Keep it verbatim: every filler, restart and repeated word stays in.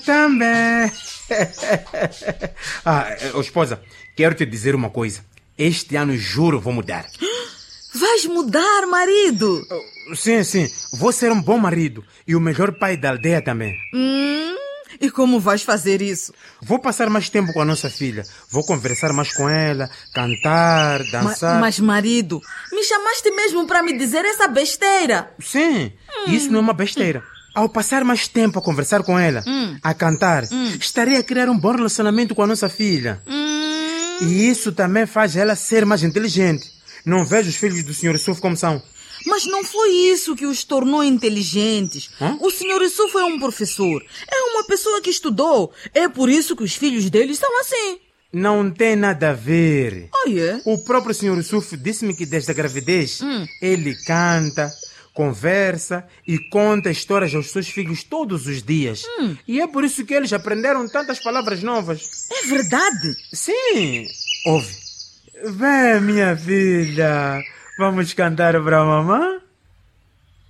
Também. ah, oh, esposa, quero te dizer uma coisa. Este ano, juro, vou mudar. Vais mudar, marido? Sim, sim. Vou ser um bom marido e o melhor pai da aldeia também. Hum, e como vais fazer isso? Vou passar mais tempo com a nossa filha. Vou conversar mais com ela, cantar, dançar. Ma- mas, marido, me chamaste mesmo para me dizer essa besteira? Sim, hum. isso não é uma besteira. Ao passar mais tempo a conversar com ela, hum. a cantar, hum. estarei a criar um bom relacionamento com a nossa filha. Hum. E isso também faz ela ser mais inteligente. Não vejo os filhos do senhor Yusuf como são. Mas não foi isso que os tornou inteligentes. Hã? O senhor Yusuf é um professor. É uma pessoa que estudou. É por isso que os filhos dele são assim. Não tem nada a ver. Oh, yeah? O próprio senhor Yusuf disse-me que desde a gravidez hum. ele canta, conversa e conta histórias aos seus filhos todos os dias. Hum. E é por isso que eles aprenderam tantas palavras novas. É verdade? Sim. Ouve. Vem, minha filha. Vamos cantar para a mamãe?